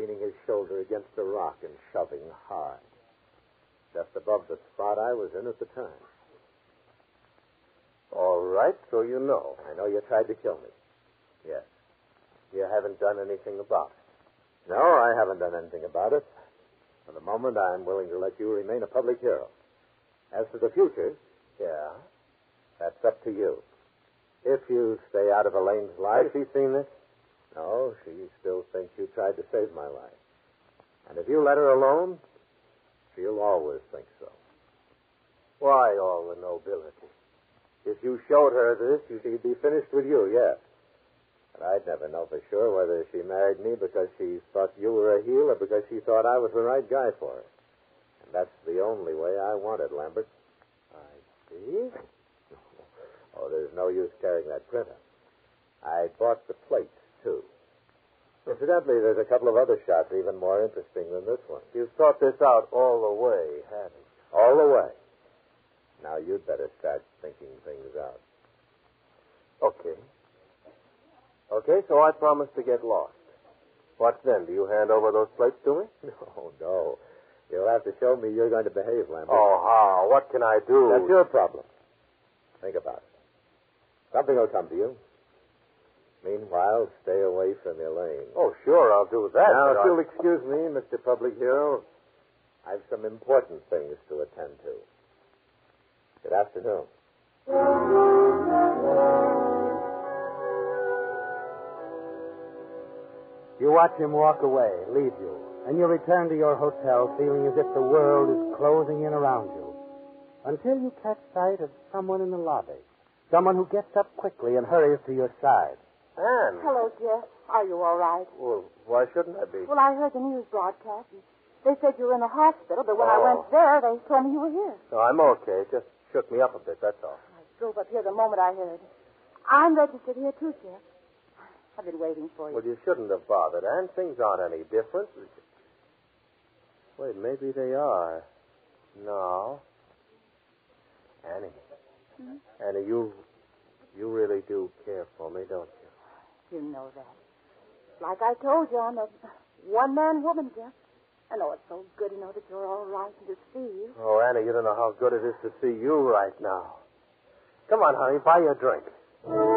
leaning his shoulder against a rock and shoving hard. Just above the spot I was in at the time. All right, so you know. I know you tried to kill me. Yes. You haven't done anything about it. No, I haven't done anything about it. For the moment, I'm willing to let you remain a public hero. As for the future, Yeah? that's up to you. If you stay out of Elaine's life... Has she seen this? No, she still thinks you tried to save my life. And if you let her alone, she'll always think so. Why all the nobility? If you showed her this, she'd be finished with you, yes. But I'd never know for sure whether she married me because she thought you were a heel or because she thought I was the right guy for her. And that's the only way I want it, Lambert. I see. Oh, there's no use carrying that printer. I bought the plates, too. Incidentally, there's a couple of other shots even more interesting than this one. You've thought this out all the way, haven't you? All the way. Now, you'd better start thinking things out. Okay. Okay, so I promise to get lost. What then? Do you hand over those plates to me? No. You'll have to show me you're going to behave, Lambert. Oh, how? What can I do? That's your problem. Think about it. Something will come to you. Meanwhile, stay away from Elaine. Oh, sure, I'll do that. Now, but if you'll excuse me, Mr. Public Hero, I've some important things to attend to. Good afternoon. You watch him walk away, leave you, and you return to your hotel feeling as if the world is closing in around you. Until you catch sight of someone in the lobby. Someone who gets up quickly and hurries to your side. Anne. Hello, Jeff. Are you all right? Well, why shouldn't I be? Well, I heard the news broadcast. And they said you were in the hospital, but when I Oh. went there, they told me you were here. No, I'm okay. Just shook me up a bit, that's all. I drove up here the moment I heard. I'm registered here, too, Jeff. I've been waiting for you. Well, you shouldn't have bothered, Anne. Things aren't any different. Wait, maybe they are. No. Annie. Hmm? Annie, you really do care for me, don't you? You know that. Like I told you, I'm a one-man woman, Jeff. I know it's so good to know that you're all right and to see you. Oh, Annie, you don't know how good it is to see you right now. Come on, honey, buy you a drink.